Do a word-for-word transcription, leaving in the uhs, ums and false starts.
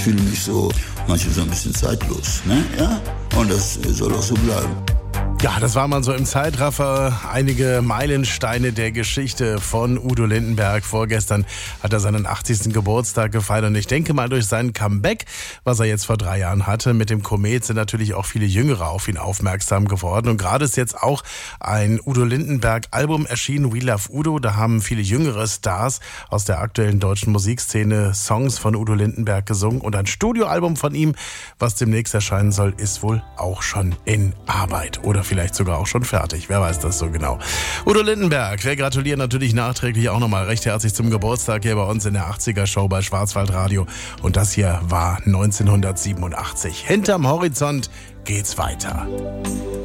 fühle mich so, manchmal so ein bisschen zeitlos, ne? Ja? Und das soll auch so bleiben. Ja, das war mal so im Zeitraffer. Einige Meilensteine der Geschichte von Udo Lindenberg. Vorgestern hat er seinen achtzigsten Geburtstag gefeiert. Und ich denke mal, durch sein Comeback, was er jetzt vor drei Jahren hatte, mit dem Komet, sind natürlich auch viele Jüngere auf ihn aufmerksam geworden. Und gerade ist jetzt auch ein Udo Lindenberg-Album erschienen, We Love Udo. Da haben viele jüngere Stars aus der aktuellen deutschen Musikszene Songs von Udo Lindenberg gesungen. Und ein Studioalbum von ihm, was demnächst erscheinen soll, ist wohl auch schon in Arbeit. Oder vielleicht sogar auch schon fertig. Wer weiß das so genau. Udo Lindenberg, wir gratulieren natürlich nachträglich auch nochmal recht herzlich zum Geburtstag hier bei uns in der achtziger-Show bei Schwarzwaldradio. Und das hier war neunzehnhundertsiebenundachtzig. Hinterm Horizont geht's weiter.